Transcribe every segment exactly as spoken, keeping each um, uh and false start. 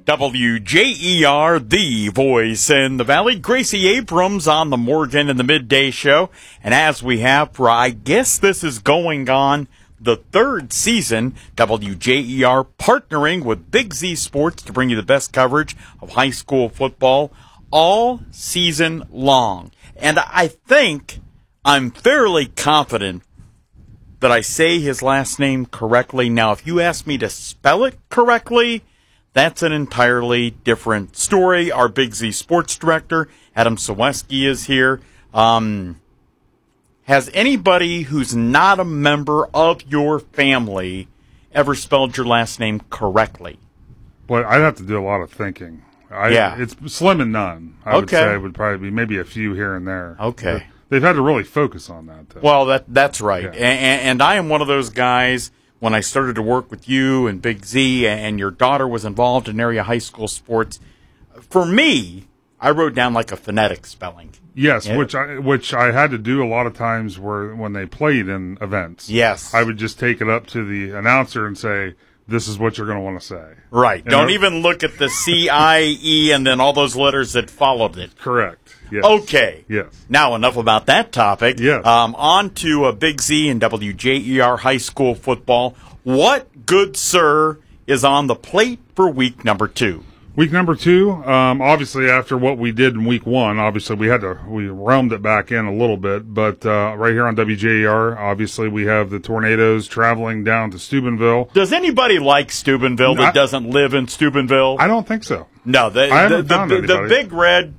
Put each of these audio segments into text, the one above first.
W J E R, the voice in the Valley. Gracie Abrams on the Morgan and the Midday Show. And as we have for, I guess this is going on the third season, W J E R partnering with Big Z Sports to bring you the best coverage of high school football all season long. And I think I'm fairly confident that I say his last name correctly. Now, if you ask me to spell it correctly, that's an entirely different story. Our Big Z Sports Director, Adam Saweski, is here. Um, has anybody who's not a member of your family ever spelled your last name correctly? Well, I'd have to do a lot of thinking. I, yeah. It's slim and none, I okay. would say. It would probably be maybe a few here and there. Okay. But they've had to really focus on that, though. Well, that that's right. Yeah. And, and I am one of those guys, when I started to work with you and Big Z, and your daughter was involved in area high school sports, for me, I wrote down like a phonetic spelling. Yes, yeah. which I which I had to do a lot of times where when they played in events. Yes. I would just take it up to the announcer and say, this is what you're going to want to say. Right. And Don't I, even look at the C I E and then all those letters that followed it. Correct. Yes. Okay. Yes. Now, enough about that topic. Yes. Um, on to uh, Big Z and W J E R high school football. What, good sir, is on the plate for week number two? Week number two, um, obviously after what we did in week one, obviously we had to, we realmed it back in a little bit, but uh, right here on W J E R, obviously we have the Tornadoes traveling down to Steubenville. Does anybody like Steubenville that I, doesn't live in Steubenville? I don't think so. No, the, I the, the, the, the Big Red,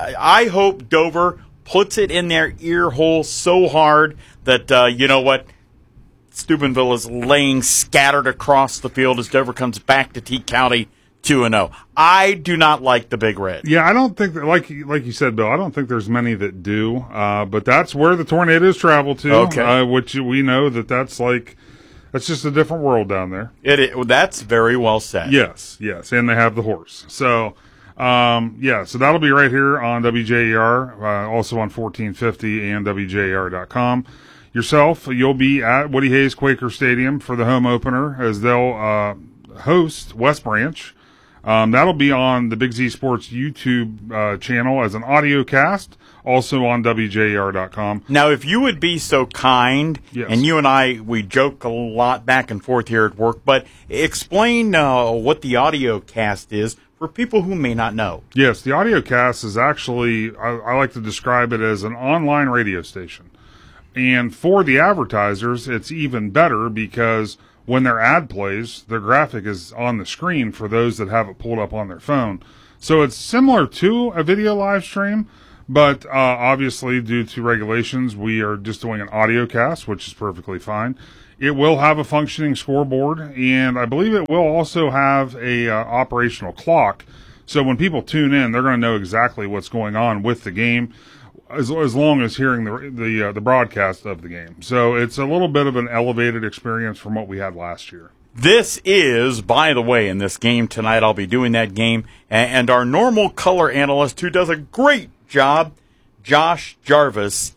I hope Dover puts it in their ear hole so hard that, uh, you know what, Steubenville is laying scattered across the field as Dover comes back to T County two and oh. I do not like the Big Red. Yeah, I don't think that, like like you said, Bill, I don't think there's many that do. Uh, but that's where the Tornadoes travel to. Okay. Uh, which we know that that's like, that's just a different world down there. It, it That's very well said. Yes, yes. And they have the horse. So, um, yeah, so that'll be right here on W J E R, uh, also on fourteen fifty and W J E R dot com. Yourself, you'll be at Woody Hayes Quaker Stadium for the home opener as they'll uh, host West Branch. Um, that'll be on the Big Z Sports YouTube uh, channel as an audio cast, also on W J E R dot com. Now, if you would be so kind, yes. and you and I, we joke a lot back and forth here at work, but explain uh, what the audio cast is for people who may not know. Yes, the audio cast is actually, I, I like to describe it as an online radio station. And for the advertisers, it's even better because when their ad plays, their graphic is on the screen for those that have it pulled up on their phone. So it's similar to a video live stream, but uh, obviously due to regulations, we are just doing an audio cast, which is perfectly fine. It will have a functioning scoreboard, and I believe it will also have a uh, operational clock. So when people tune in, they're going to know exactly what's going on with the game, as as long as hearing the the uh, the broadcast of the game. So it's a little bit of an elevated experience from what we had last year. This is, by the way, in this game tonight, I'll be doing that game, and our normal color analyst, who does a great job, Josh Jarvis,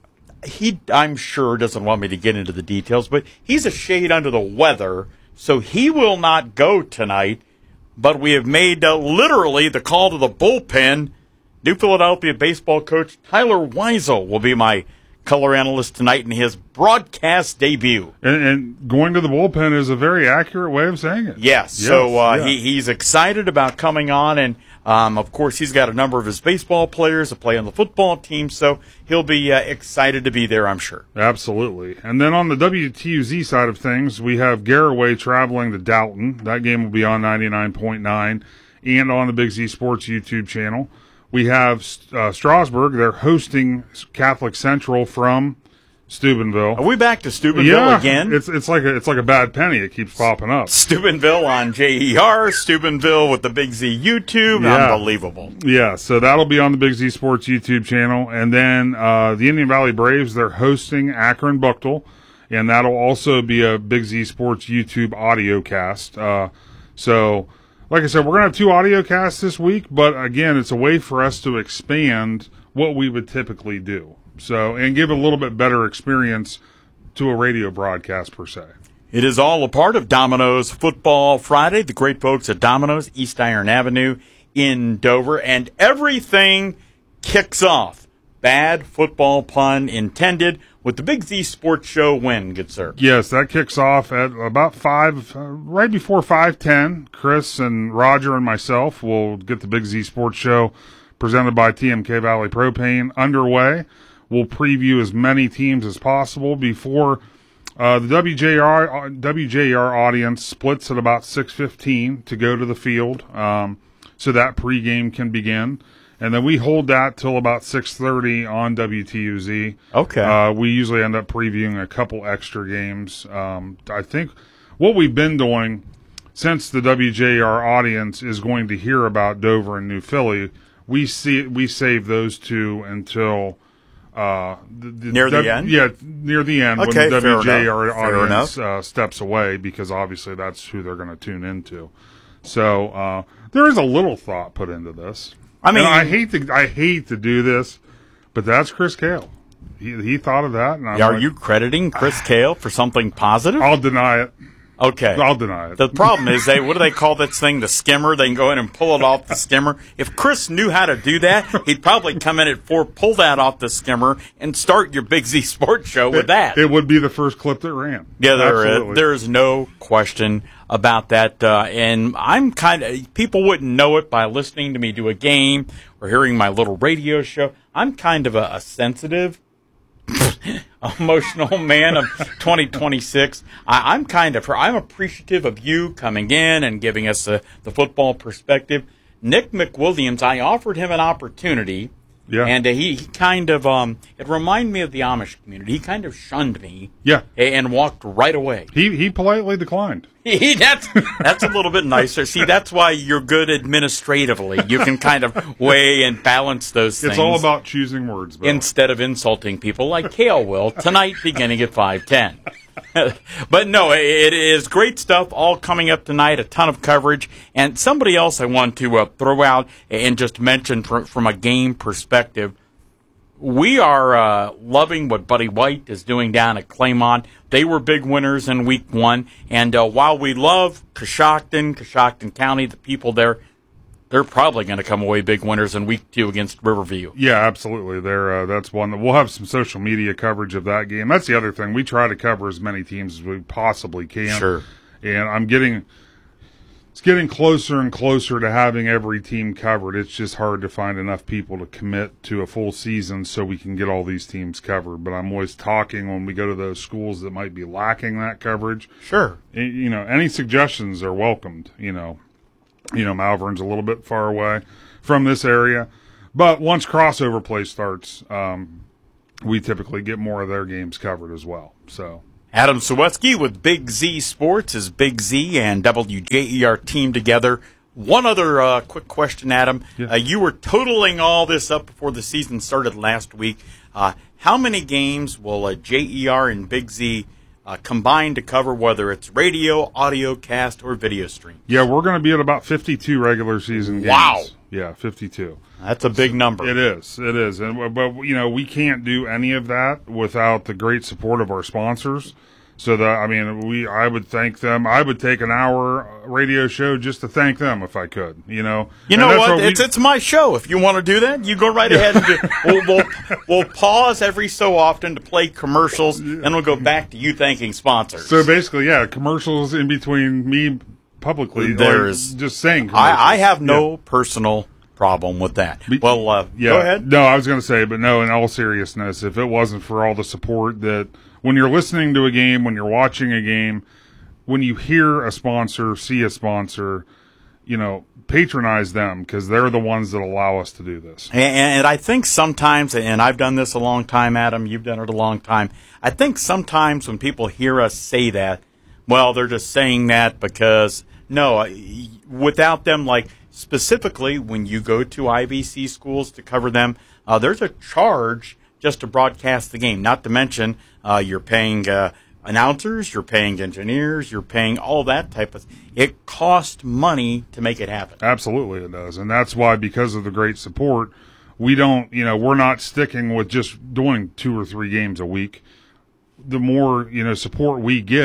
he, I'm sure, doesn't want me to get into the details, but he's a shade under the weather, so he will not go tonight, but we have made uh, literally the call to the bullpen. New Philadelphia baseball coach Tyler Weisel will be my color analyst tonight in his broadcast debut. And, and going to the bullpen is a very accurate way of saying it. Yes, yes so uh, yeah. he, he's excited about coming on, and um, of course he's got a number of his baseball players that play on the football team, so he'll be uh, excited to be there, I'm sure. Absolutely. And then on the W T U Z side of things, we have Garraway traveling to Dalton. That game will be on ninety-nine point nine and on the Big Z Sports YouTube channel. We have uh, Strasburg. They're hosting Catholic Central from Steubenville. Are we back to Steubenville yeah, again? It's it's like a it's like a bad penny. It keeps popping up. Steubenville on J E R, Steubenville with the Big Z YouTube. Yeah. Unbelievable. Yeah, so that'll be on the Big Z Sports YouTube channel. And then uh, the Indian Valley Braves, they're hosting Akron Buchtel, and that'll also be a Big Z Sports YouTube audio cast. Uh, so... Like I said, we're going to have two audio casts this week, but again, it's a way for us to expand what we would typically do. So, and give a little bit better experience to a radio broadcast per se. It is all a part of Domino's Football Friday. The great folks at Domino's, East Iron Avenue in Dover, and everything kicks off. Bad football pun intended with the Big Z Sports Show win, good sir. Yes, that kicks off at about five, uh, right before five ten. Chris and Roger and myself will get the Big Z Sports Show presented by T M K Valley Propane underway. We'll preview as many teams as possible before uh, the W J R W J R audience splits at about six fifteen to go to the field, um, so that pregame can begin. And then we hold that till about six thirty on W T U Z. Okay. Uh, we usually end up previewing a couple extra games. Um, I think what we've been doing, since the W J R audience is going to hear about Dover and New Philly, we see we save those two until uh, the, the near the w, end. Yeah, near the end okay, when the W J R fair audience uh, steps away, because obviously that's who they're going to tune into. So uh, there is a little thought put into this. I mean, and I hate to I hate to do this, but that's Chris Kale. He he thought of that. And I'm are like, you crediting Chris Kale for something positive? I'll deny it. Okay. I'll deny it. The problem is, they what do they call this thing? The skimmer. They can go in and pull it off the skimmer. If Chris knew how to do that, he'd probably come in at four, pull that off the skimmer, and start your Big Z Sports Show with it, that. It would be the first clip that ran. Yeah, there Absolutely. is, there is no question about that. Uh, and I'm kind of, people wouldn't know it by listening to me do a game or hearing my little radio show. I'm kind of a, a sensitive, emotional man of twenty twenty-six. I, I'm kind of, I'm appreciative of you coming in and giving us a, the football perspective. Nick McWilliams, I offered him an opportunity, yeah. and uh, he, he kind of, um, it reminded me of the Amish community. He kind of shunned me, yeah, and walked right away. He he politely declined. He, that's that's a little bit nicer. See, that's why you're good administratively. You can kind of weigh and balance those things. It's all about choosing words, Bill. Instead of insulting people like Kale will tonight, beginning at five ten. But no, it is great stuff all coming up tonight, a ton of coverage. And somebody else I want to uh, throw out and just mention from, from a game perspective, we are uh, loving what Buddy White is doing down at Claymont. They were big winners in week one. And uh, while we love Coshocton, Coshocton County, the people there, they're probably going to come away big winners in week two against Riverview. Yeah, absolutely. They're, uh, that's one that we'll have some social media coverage of that game. That's the other thing. We try to cover as many teams as we possibly can. Sure. And I'm getting, it's getting closer and closer to having every team covered. It's just hard to find enough people to commit to a full season so we can get all these teams covered. But I'm always talking when we go to those schools that might be lacking that coverage. Sure. You know, any suggestions are welcomed, you know. You know, Malvern's a little bit far away from this area. But once crossover play starts, um, we typically get more of their games covered as well. So Adam Sawetzky with Big Z Sports is Big Z and W J E R team together. One other uh, quick question, Adam. Yeah. Uh, you were totaling all this up before the season started last week. Uh, how many games will uh, J E R and Big Z Uh, combined to cover, whether it's radio, audio cast, or video stream? Yeah, we're going to be at about fifty-two regular season games. Wow. Yeah, fifty-two. That's a big number. It is. It is. And but you know, we can't do any of that without the great support of our sponsors. So that I mean, we I would thank them. I would take an hour radio show just to thank them if I could. You know. You And know that's what? we, It's it's my show. If you want to do that, you go right ahead and do. We'll, we'll we'll pause every so often to play commercials, and we'll go back to you thanking sponsors. So basically, yeah, commercials in between me publicly. There's just saying. I, I have no yeah. personal problem with that. Well, uh, yeah. go ahead. No, I was going to say, but no, in all seriousness, if it wasn't for all the support that when you're listening to a game, when you're watching a game, when you hear a sponsor, see a sponsor, you know, patronize them because they're the ones that allow us to do this. And, and I think sometimes, and I've done this a long time, Adam, you've done it a long time. I think sometimes when people hear us say that, well, they're just saying that because, no, without them, like, specifically, when you go to I V C schools to cover them, uh, there's a charge just to broadcast the game. Not to mention, uh, you're paying uh, announcers, you're paying engineers, you're paying all that type of. It costs money to make it happen. Absolutely, it does, and that's why, because of the great support, we don't. You know, we're not sticking with just doing two or three games a week. The more you know support we get,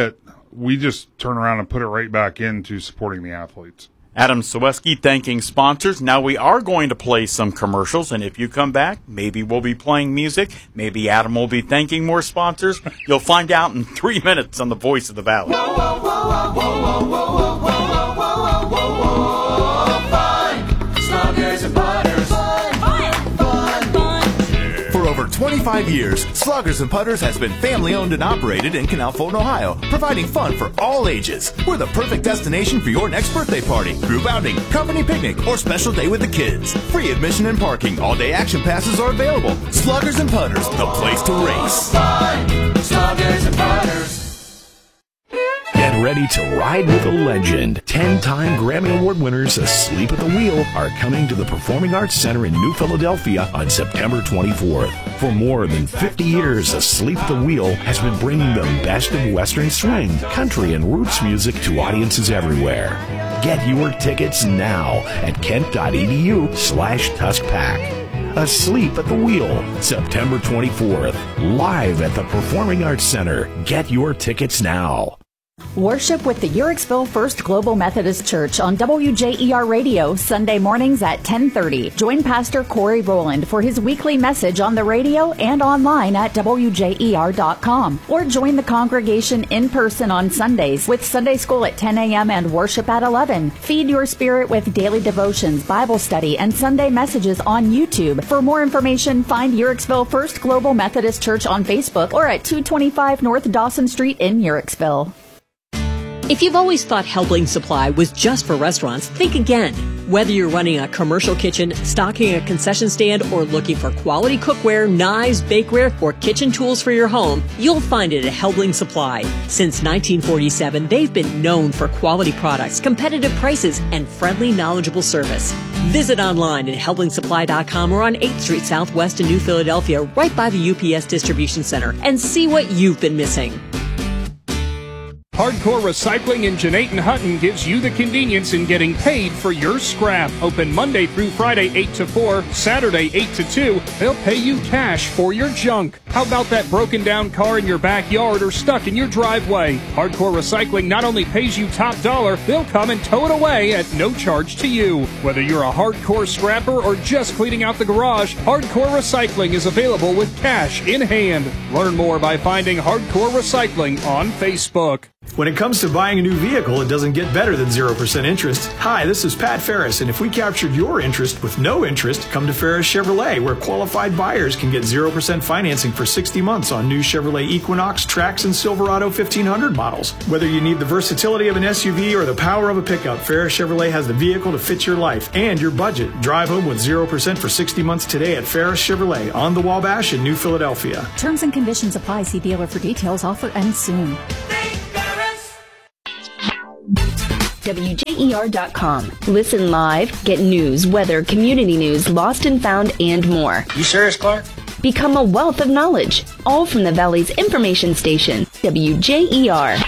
we just turn around and put it right back into supporting the athletes. Adam Saweski thanking sponsors. Now we are going to play some commercials, and if you come back, maybe we'll be playing music. Maybe Adam will be thanking more sponsors. You'll find out in three minutes on the Voice of the Valley. Whoa, whoa, whoa, whoa, whoa, whoa, whoa, whoa, whoa, whoa, whoa, whoa, fun. Sluggers and putters. Fun, fun, fun, fun. For over twenty-five years, Sluggers and Putters has been family-owned and operated in Canal Fulton, Ohio, providing fun for all ages. We're the perfect destination for your next birthday party, group outing, company picnic, or special day with the kids. Free admission and parking. All-day action passes are available. Sluggers and Putters, the place to race. Fun, Sluggers and putters. Get ready to ride with a legend. Ten-time Grammy Award winners Asleep at the Wheel are coming to the Performing Arts Center in New Philadelphia on September twenty-fourth. For more than fifty years, Asleep at the Wheel has been bringing the best of Western swing, country, and roots music to audiences everywhere. Get your tickets now at kent.edu slash tuskpack. Asleep at the Wheel, September twenty-fourth, live at the Performing Arts Center. Get your tickets now. Worship with the Uhrichsville First Global Methodist Church on W J E R Radio, Sunday mornings at ten thirty. Join Pastor Corey Rowland for his weekly message on the radio and online at W J E R dot com. Or join the congregation in person on Sundays with Sunday school at ten a.m. and worship at eleven. Feed your spirit with daily devotions, Bible study, and Sunday messages on YouTube. For more information, find Uhrichsville First Global Methodist Church on Facebook or at two twenty-five North Dawson Street in Uhrichsville. If you've always thought Helbling Supply was just for restaurants, think again. Whether you're running a commercial kitchen, stocking a concession stand, or looking for quality cookware, knives, bakeware, or kitchen tools for your home, you'll find it at Helbling Supply. Since nineteen forty-seven, they've been known for quality products, competitive prices, and friendly, knowledgeable service. Visit online at helbling supply dot com or on eighth Street Southwest in New Philadelphia, right by the U P S Distribution Center, and see what you've been missing. Hardcore Recycling in Jeanette Hutton gives you the convenience in getting paid for your scrap. Open Monday through Friday eight to four, Saturday eight to two. They'll pay you cash for your junk. How about that broken down car in your backyard or stuck in your driveway? Hardcore Recycling not only pays you top dollar, they'll come and tow it away at no charge to you. Whether you're a hardcore scrapper or just cleaning out the garage, Hardcore Recycling is available with cash in hand. Learn more by finding Hardcore Recycling on Facebook. When it comes to buying a new vehicle, it doesn't get better than zero percent interest. Hi, this is Pat Ferris, and if we captured your interest with no interest, come to Ferris Chevrolet, where qualified buyers can get zero percent financing for sixty months on new Chevrolet Equinox, Trax, and Silverado fifteen hundred models. Whether you need the versatility of an S U V or the power of a pickup, Ferris Chevrolet has the vehicle to fit your life and your budget. Drive home with zero percent for sixty months today at Ferris Chevrolet on the Wabash in New Philadelphia. Terms and conditions apply. See dealer for details. Offer ends soon. W J E R dot com. Listen live, get news, weather, community news, lost and found, and more. You serious, Clark? Become a wealth of knowledge, all from the Valley's information station, W J E R.